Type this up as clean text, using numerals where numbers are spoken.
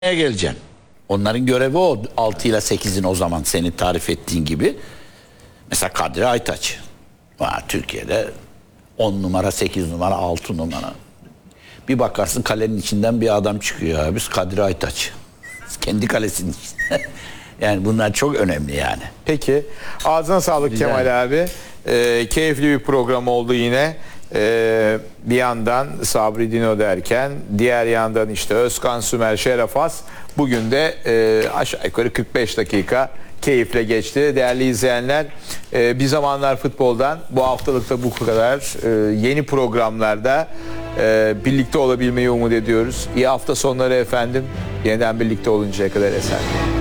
geleceksin. Onların görevi o. 6 ile 8'in o zaman senin tarif ettiğin gibi. Mesela Kadri Aytaç. Türkiye'de 10 numara, 8 numara, 6 numara. Bir bakarsın kalenin içinden bir adam çıkıyor abi. Kadri Aytaç. Kendi kalesinin içinde. Yani bunlar çok önemli yani. Peki. Ağzına sağlık Güzel. Kemal abi. Keyifli bir program oldu yine. Bir yandan Sabri Dino derken diğer yandan işte Özkan Sümer, Şeref As. Bugün de aşağı yukarı 45 dakika keyifle geçti. Değerli izleyenler, Bir Zamanlar Futbol'dan bu haftalıkta bu kadar. Yeni programlarda birlikte olabilmeyi umut ediyoruz. İyi hafta sonları efendim. Yeniden birlikte oluncaya kadar esen.